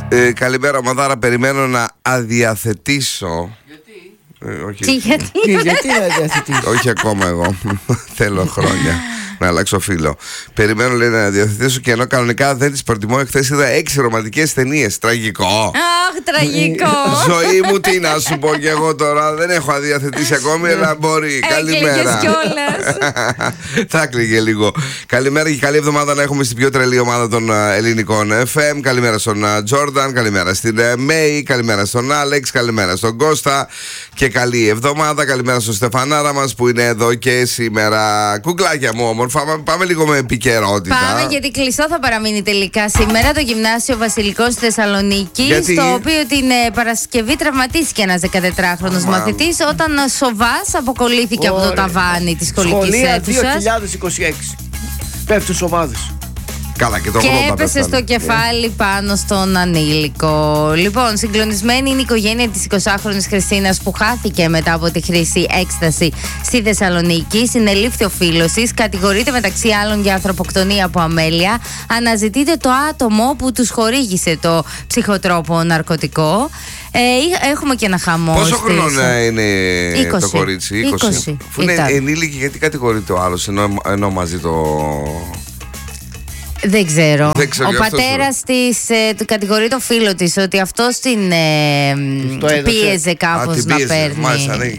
Καλημέρα, ομαδάρα. Περιμένω να αδιαθετήσω. Γιατί? Γιατί να αδιαθετήσω? Όχι ακόμα εγώ. Θέλω χρόνια να αλλάξω φίλο. Περιμένω, λέει, να διαθετήσω και ενώ κανονικά δεν τις προτιμώ. Εχθές είδα 6 ρομαντικές ταινίες. Τραγικό. Αχ, τραγικό. Ζωή μου, τι να σου πω κι εγώ τώρα. Δεν έχω αδιαθετήσει ακόμη, αλλά μπορεί. Καλημέρα. Θα έκλαιγε λίγο. Καλημέρα και καλή εβδομάδα να έχουμε στην πιο τρελή ομάδα των ελληνικών FM. Καλημέρα στον Τζόρνταν. Καλημέρα στην Μέη. Καλημέρα στον Άλεξ. Καλημέρα στον Κώστα. Και καλή εβδομάδα. Καλημέρα στον Στεφανάρα μας που είναι εδώ και σήμερα. Κουκλάκια μου, όμορφα. Πάμε λίγο με επικαιρότητα. Πάμε, γιατί κλειστό θα παραμείνει τελικά σήμερα το Γυμνάσιο Βασιλικός στη Θεσσαλονίκη. Στο οποίο την Παρασκευή τραυματίστηκε ένας 14χρονος μαθητής όταν σοβάς αποκολλήθηκε από το ταβάνι της σχολικής αίθουσας. 2026. Πέφτουν σοβάδες. Καλά, και έπεσε στο κεφάλι πάνω στον ανήλικο. Λοιπόν, συγκλονισμένη είναι η οικογένεια της 20χρονης Χριστίνας που χάθηκε μετά από τη χρήση έκσταση στη Θεσσαλονίκη. Συνελήφθη ο φίλος της, κατηγορείται μεταξύ άλλων για ανθρωποκτονία από αμέλεια. Αναζητείται το άτομο που τους χορήγησε το ψυχοτρόπο ναρκωτικό. Έχουμε και ένα χαμό. Πόσο χρόνο είναι 20. Το κορίτσι? 20. Αφού είναι ενήλικη, γιατί κατηγορείται ο άλλος ενώ μαζί το... Δεν ξέρω. Ο πατέρας της του κατηγορεί το φίλο της ότι αυτός την πίεζε κάπως να παίρνει. Μάλιστα, ναι.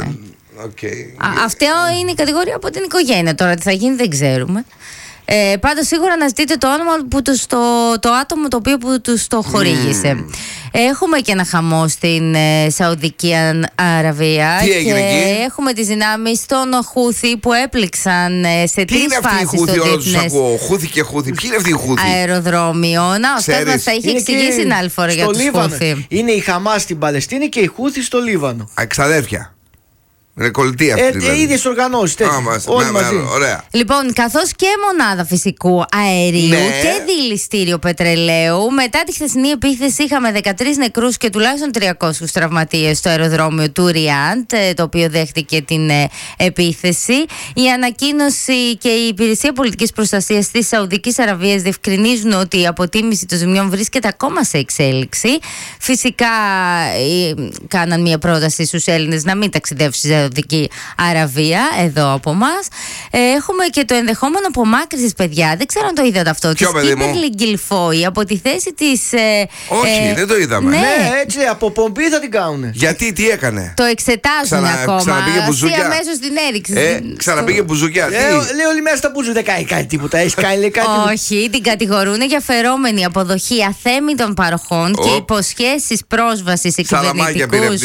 Αυτό είναι η κατηγορία από την οικογένεια. Τώρα τι θα γίνει δεν ξέρουμε. Πάντως σίγουρα αναζητείτε το όνομα που το άτομο το οποίο που τους το χορήγησε. Έχουμε και ένα χαμό στην Σαουδική Αραβία. Τι έγινε εκεί? Έχουμε τις δυνάμεις των Χούθη που έπληξαν σε τρεις φάσεις το διεθνές Χούθη και Χούθη. Ποιοι είναι αυτοί οι Χούθη? αεροδρόμιο. Να, ο Στέφανος μας τα είχε εξηγήσει την άλλη φορά για τους Χούθη. Είναι η Χαμάς στην Παλαιστίνη και οι Χούθη στο Λίβανο. Ξαδέρφια. Είναι κολλητή αυτή. Ίδιες οργανώσεις. Όλοι μαζί. Ωραία. Λοιπόν, καθώς και μονάδα φυσικού αερίου και δηληστήριο πετρελαίου, μετά τη χθεσινή επίθεση είχαμε 13 νεκρούς και τουλάχιστον 300 τραυματίες στο αεροδρόμιο του Ριάντ, το οποίο δέχτηκε την επίθεση. Η ανακοίνωση και η Υπηρεσία Πολιτικής Προστασίας της Σαουδικής Αραβίας διευκρινίζουν ότι η αποτίμηση των ζημιών βρίσκεται ακόμα σε εξέλιξη. Φυσικά, κάναν μια πρόταση στους Έλληνες να μην ταξιδεύουν στη Σαουδική Αραβία, εδώ από εμάς. Έχουμε και το ενδεχόμενο απομάκρυσης, παιδιά. Δεν ξέρω αν το είδατε αυτό. Της Κίμπερλι Γκιλφόι από τη θέση της. Όχι, δεν το είδαμε. Ναι, έτσι, από πομπή θα την κάνουν. Γιατί, τι έκανε? Το εξετάζουν ακόμα. Ξαναπήγε μπουζούκια. Αμέσως την έριξε. Ξαναπήγε μπουζούκια. Λέει όλη μέρα στα μπουζούκια. Δεν κάνει κάτι τίποτα. Έχει κάνει, λέει κάτι. Όχι, την κατηγορούν για φερόμενη αποδοχή αθέμητων παροχών και υποσχέσεις πρόσβασης σε κυβερνητικούς.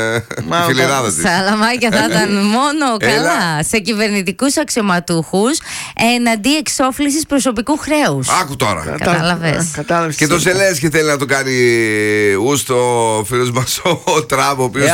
Σαλαμάκια θα ήταν μόνο καλά σε κυβερνητικούς αξιωματούχους εναντί εξόφλησης προσωπικού χρέους. Άκου τώρα. Κατάλαβες. Και το Ζελένσκι θέλει να το κάνει ούστο ο φίλος μας ο Τραμπ, ο οποίος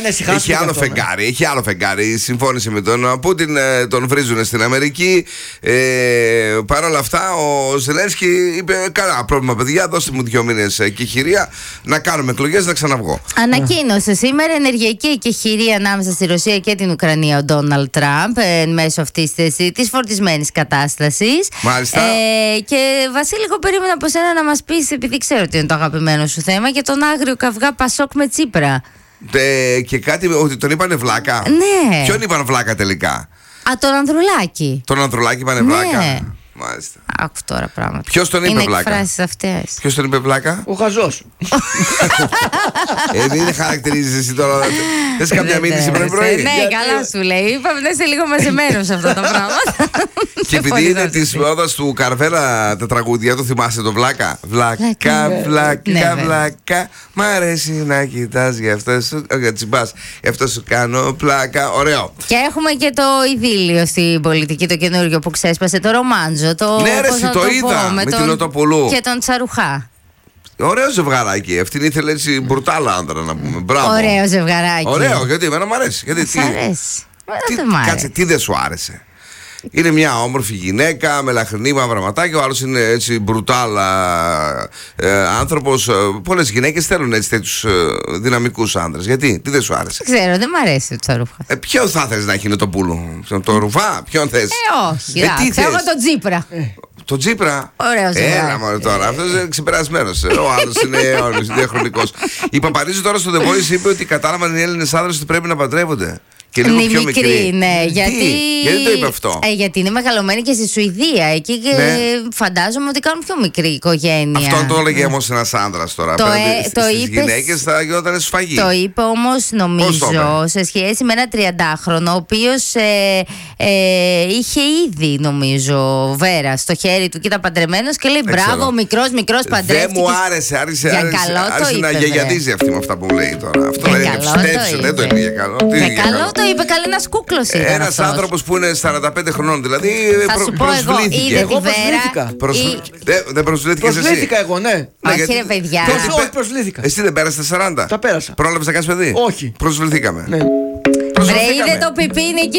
έχει άλλο φεγγάρι. Συμφώνησε με τον Πούτιν, τον βρίζουν στην Αμερική. Παρ' όλα αυτά ο Ζελένσκι είπε: καλά, πρόβλημα, παιδιά, δώστε μου 2 μήνες εκεχηρία να κάνουμε εκλογές, να ξαναβγώ. Ανακοίνωσε σήμερα ενεργειακή εκεχηρία ανάμεσα στη Ρωσία και την Ουκρανία ο Ντόναλντ Τραμπ μέσω αυτής της φορτισμένης κατάστασης. Μάλιστα. Και Βασίλη, εγώ περίμενα από σένα να μας πεις, επειδή ξέρω ότι είναι το αγαπημένο σου θέμα, για τον άγριο καυγά Πασόκ με Τσίπρα. Και κάτι ότι τον είπανε βλάκα. Ναι. Ποιον είπαν βλάκα τελικά? Τον Ανδρουλάκη. Τον Ανδρουλάκη είπανε βλάκα. Ναι. Μάλιστα. Άκου τώρα πράγματα. Ποιος τον είπε βλάκα? Είναι εκφράσεις αυτές. Ποιος τον είπε βλάκα? Ο χαζός. Δεν είναι χαρακτηρίζεις εσύ τώρα. Θες καμιά μήνυση πρωί? Ναι, καλά σου λέει. Είπαμε να είσαι λίγο μαζεμένος σε αυτά τα πράγματα. Και επειδή είναι της μόδας του Καρβέλα τα τραγούδια, το θυμάσαι το βλάκα? Βλάκα, βλάκα, βλάκα. Μ' αρέσει να κοιτάς, γι' αυτό σου. Όχι, τσιμπάς. Γι' αυτό σου κάνω πλάκα. Ωραίο. Και έχουμε και το ειδήλιο στην πολιτική, το καινούργιο που ξέσπασε, το ρομάντζο. Ναι, ρε, το είδα με την Οτοπουλού και τον Τσαρουχά. Ωραίο ζευγαράκι. Αυτή ήθελε έτσι μπουρτάλα άντρα να πούμε. Μπράβο. Ωραίο ζευγαράκι. Ωραίο, γιατί εμένα μου αρέσει. Κάτσε, τι δεν σου άρεσε? Είναι μια όμορφη γυναίκα με λαχρινή μαύρα ματάκια. Ο άλλος είναι έτσι μπρουτάλα άνθρωπος. Πολλές γυναίκες θέλουν έτσι τέτοιους δυναμικούς άντρες. Γιατί, τι δεν σου άρεσε? Δεν ξέρω, δεν μ' αρέσει ο Τσαρούφα. Ποιον θα θες να έχει το πούλο? Το Ρουφά, ποιον θες? Όχι, θέλω τον Τσίπρα. Το Τσίπρα. Ωραίος. Έλα μωρέ τώρα. Αυτός είναι ξεπερασμένος. Ο άλλος είναι αιώνιος, διαχρονικός. Η Παπαρίζου τώρα στο The Voice είπε ότι κατάλαβαν οι Έλληνες άνδρες ότι πρέπει να παντρεύονται. Και λίγο πιο μικρή. Ναι, γιατί το είπε αυτό? Γιατί είναι μεγαλωμένη και στη Σουηδία. Εκεί και φαντάζομαι ότι κάνουν πιο μικρή οικογένεια. Αυτό το έλεγε όμως ένας άνδρας τώρα. Στις γυναίκες θα γινόταν σφαγή. Το είπε όμως νομίζω σε σχέση με ένα 30χρονο, ο οποίος είχε ήδη νομίζω βέρα στο χέρι του και ήταν παντρεμένος και λέει μπράβο, μικρός παντρεύτηκε. Δεν μου άρεσε, άρχισε να γιαγιαδίζει αυτή με αυτά που λέει τώρα. Αυτό δεν το είπε για καλό. Για καλό το είπε, καλά ένας κούκλος ήταν. Ένας άνθρωπος που είναι 45 χρονών, δηλαδή προσβλήθηκε. Εγώ προσβλήθηκα. Δεν προσβλήθηκες εσύ? Προσβλήθηκα εγώ, ναι. Όχι ρε παιδιά. Όχι, προσβλήθηκα. Εσύ δεν πέρασες 40? Τα πέρασα. Πρόλαβες να κάνεις παιδί? Όχι. Προσβληθήκαμε. Ναι. Βρε, είδε το πιπίνι εκεί